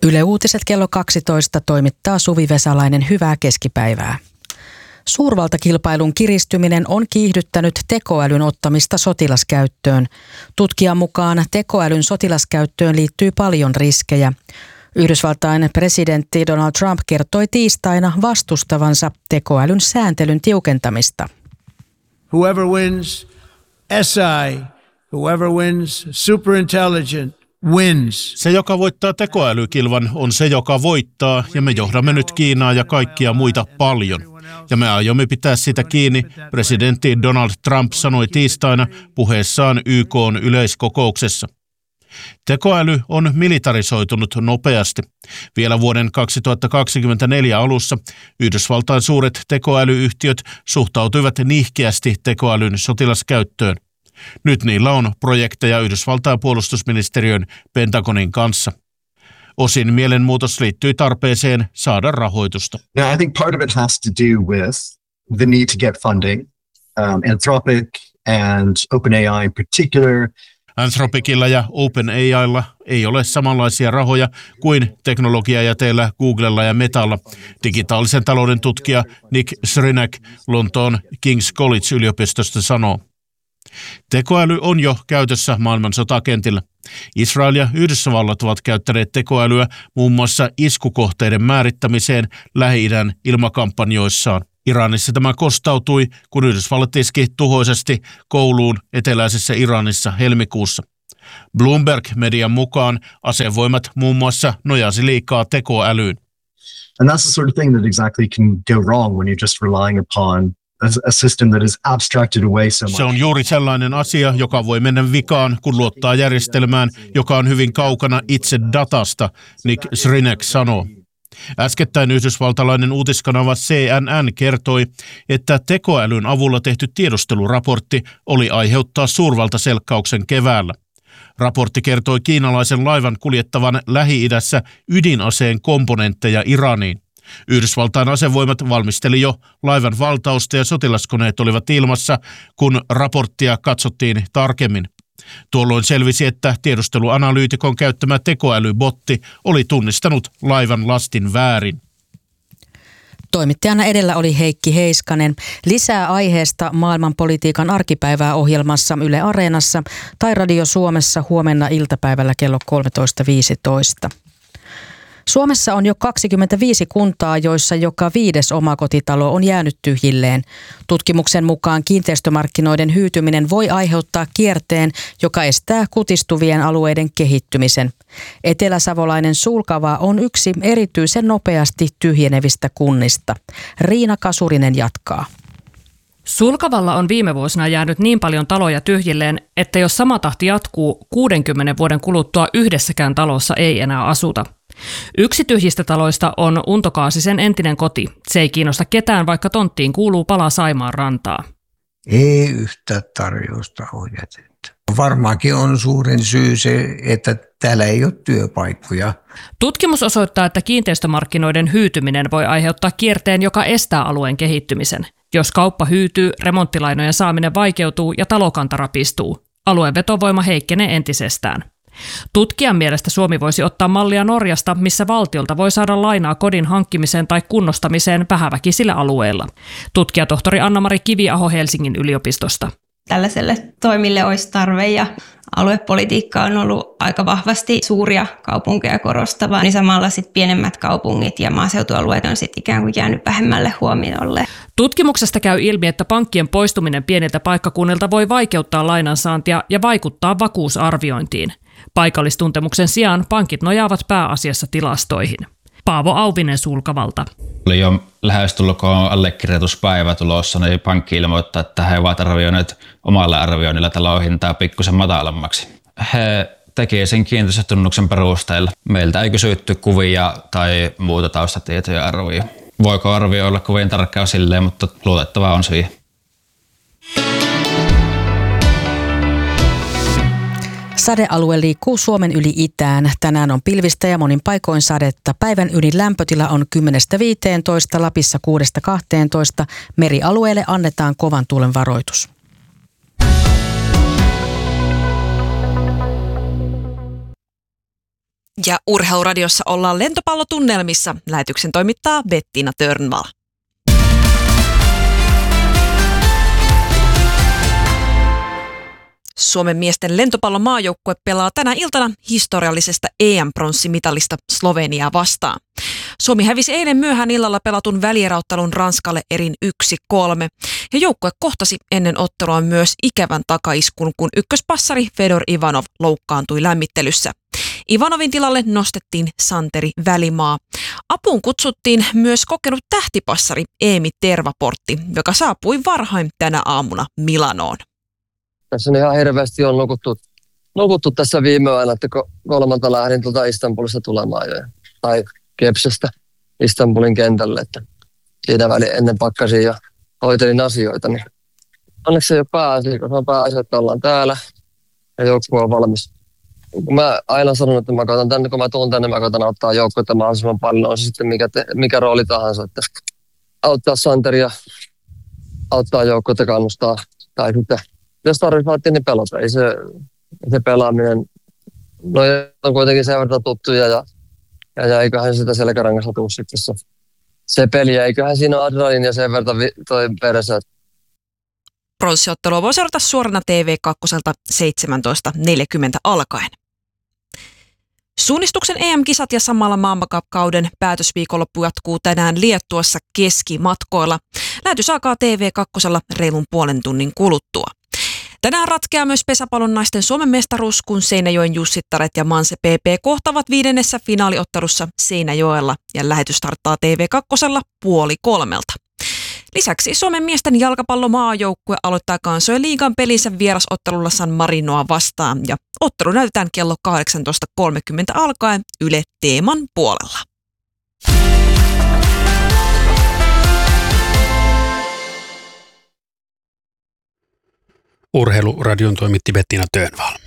Yle Uutiset kello 12 toimittaa Suvi Vesalainen. Hyvää keskipäivää. Suurvaltakilpailun kiristyminen on kiihdyttänyt tekoälyn ottamista sotilaskäyttöön. Tutkijan mukaan tekoälyn sotilaskäyttöön liittyy paljon riskejä. Yhdysvaltain presidentti Donald Trump kertoi tiistaina vastustavansa tekoälyn sääntelyn tiukentamista. Whoever wins SI, whoever wins superintelligent, wins. Se, joka voittaa tekoälykilvan, on se, joka voittaa, ja me johdamme nyt Kiinaa ja kaikkia muita paljon. Ja me aiomme pitää sitä kiinni, presidentti Donald Trump sanoi tiistaina puheessaan YK:n yleiskokouksessa. Tekoäly on militarisoitunut nopeasti. Vielä vuoden 2024 alussa Yhdysvaltain suuret tekoälyyhtiöt suhtautuivat nihkeästi tekoälyn sotilaskäyttöön. Nyt niillä on projekteja Yhdysvaltain puolustusministeriön Pentagonin kanssa. Osin mielenmuutos liittyy tarpeeseen saada rahoitusta. Now, I think part of it has to do with the need to get funding. Anthropic and OpenAI in particular. Anthropicilla ja OpenAIlla ei ole samanlaisia rahoja kuin teknologiajäteillä Googlella ja Metalla, digitaalisen talouden tutkija Nick Srinac Lontoon King's College-yliopistosta sanoo. Tekoäly on jo käytössä maailman sotakentillä. Israel ja Yhdysvallat ovat käyttäneet tekoälyä muun muassa iskukohteiden määrittämiseen Lähi-idän ilmakampanjoissaan. Iranissa tämä kostautui, kun Yhdysvallat iski tuhoisesti kouluun eteläisessä Iranissa helmikuussa. Bloomberg-median mukaan asevoimat muun muassa nojasi liikaa tekoälyyn. And that's the sort of thing that exactly can go wrong when you're just relying upon a system that is abstracted away so much. Se on juuri sellainen asia, joka voi mennä vikaan, kun luottaa järjestelmään, joka on hyvin kaukana itse datasta, Nick Srinac sanoo. Äskettäin yhdysvaltalainen uutiskanava CNN kertoi, että tekoälyn avulla tehty tiedusteluraportti oli aiheuttaa suurvaltaselkkauksen keväällä. Raportti kertoi kiinalaisen laivan kuljettavan Lähi-idässä ydinaseen komponentteja Iraniin. Yhdysvaltain asevoimat valmisteli jo laivan valtausta ja sotilaskoneet olivat ilmassa, kun raporttia katsottiin tarkemmin. Tuolloin selvisi, että tiedusteluanalyytikon käyttämä tekoälybotti oli tunnistanut laivan lastin väärin. Toimittajana edellä oli Heikki Heiskanen. Lisää aiheesta maailmanpolitiikan arkipäivää ohjelmassa Yle Areenassa tai Radio Suomessa huomenna iltapäivällä kello 13.15. Suomessa on jo 25 kuntaa, joissa joka 5. omakotitalo on jäänyt tyhjilleen. Tutkimuksen mukaan kiinteistömarkkinoiden hyytyminen voi aiheuttaa kierteen, joka estää kutistuvien alueiden kehittymisen. Eteläsavolainen Sulkava on yksi erityisen nopeasti tyhjenevistä kunnista. Riina Kasurinen jatkaa. Sulkavalla on viime vuosina jäänyt niin paljon taloja tyhjilleen, että jos sama tahti jatkuu, 60 vuoden kuluttua yhdessäkään talossa ei enää asuta. Yksi tyhjistä taloista on Unto Kaasisen entinen koti. Se ei kiinnosta ketään, vaikka tonttiin kuuluu pala Saimaan rantaa. Ei yhtä tarjousta ole jätetty. Varmaankin on suurin syy se, että täällä ei ole työpaikkoja. Tutkimus osoittaa, että kiinteistömarkkinoiden hyytyminen voi aiheuttaa kierteen, joka estää alueen kehittymisen. Jos kauppa hyytyy, remonttilainojen saaminen vaikeutuu ja talokanta rapistuu. Alueen vetovoima heikkenee entisestään. Tutkijan mielestä Suomi voisi ottaa mallia Norjasta, missä valtiolta voi saada lainaa kodin hankkimiseen tai kunnostamiseen vähäväkisillä alueilla. Tutkijatohtori Anna-Mari Kiviaho Helsingin yliopistosta. Tällaiselle toimille olisi tarve ja aluepolitiikka on ollut aika vahvasti suuria kaupunkeja korostavaa, niin samalla sitten pienemmät kaupungit ja maaseutualueet on sitten ikään kuin jäänyt vähemmälle huomiolle. Tutkimuksesta käy ilmi, että pankkien poistuminen pieniltä paikkakunnilta voi vaikeuttaa lainansaantia ja vaikuttaa vakuusarviointiin. Paikallistuntemuksen sijaan pankit nojaavat pääasiassa tilastoihin. Paavo Auvinen Sulkavalta. Oli jo lähestulkoon allekirjoituspäivä tulossa, niin pankki ilmoittaa, että he ovat arvioineet omalla arvioinnilla talon hintaa pikkusen matalammaksi. He teki sen kiinteistötunnuksen perusteella. Meiltä ei kysytty kuvia tai muuta taustatietoja arvioja. Voiko arvio olla kovin tarkkaa silleen, mutta luotettavaa on siihen. Sadealue liikkuu Suomen yli itään. Tänään on pilvistä ja monin paikoin sadetta. Päivän ylin lämpötila on 10-15, Lapissa 6-12. Merialueelle annetaan kovan tuulen varoitus. Ja Urheiluradiossa ollaan lentopallotunnelmissa. Lähetyksen toimittaa Bettina Törnvall. Suomen miesten lentopallon maajoukkue pelaa tänä iltana historiallisesta EM-pronssimitalista Sloveniaa vastaan. Suomi hävisi eilen myöhään illalla pelatun välieräottelun Ranskalle erin 1-3. Ja joukkue kohtasi ennen ottelua myös ikävän takaiskun, kun ykköspassari Fedor Ivanov loukkaantui lämmittelyssä. Ivanovin tilalle nostettiin Santeri Välimaa. Apuun kutsuttiin myös kokenut tähtipassari Eemi Tervaportti, joka saapui varhain tänä aamuna Milanoon. Tässä on ihan hirveästi on nukuttu tässä viime yönä, että 3 lähdin Istanbulista tulemaan jo. Tai Kepsestä Istanbulin kentälle, että siinä väliin ennen pakkasin ja hoitelin asioita. Niin onneksi se ei ole pääasia, koska on pääasia, että ollaan täällä ja joukkue on valmis. Kun mä aina sanon, että mä koitan tänne, kun mä tuun tänne, mä koitan auttaa joukkuetta mahdollisimman paljon, on se sitten mikä rooli tahansa, että auttaa Santeria, auttaa joukkuetta, kannustaa tai sitten jos tarvitsee niin pelata. Ei se pelaaminen, no on kuitenkin sen verran tuttuja ja eiköhän sitä selkärangassa tuu sitten se peli. Ja eiköhän siinä ole adrenaliinia sen verran toi perässä. Pronssiottelua voi seurata suorana TV2 17.40 alkaen. Suunnistuksen EM-kisat ja samalla maailmankauden päätösviikonloppu jatkuu tänään Liettuassa keskimatkoilla. Lähetys alkaa TV2 reilun puolen tunnin kuluttua. Tänään ratkeaa myös pesäpallon naisten Suomen mestaruus, kun Seinäjoen Jussittaret ja Manse PP kohtavat 5. finaaliottelussa Seinäjoella ja lähetys starttaa TV2 2:30. Lisäksi Suomen miesten jalkapallomaajoukkue aloittaa kansojen liigan pelinsä vierasottelulla San Marinoa vastaan ja ottelu näytetään kello 18.30 alkaen Yle Teeman puolella. Urheiluradion toimitti Bettina Törnvall.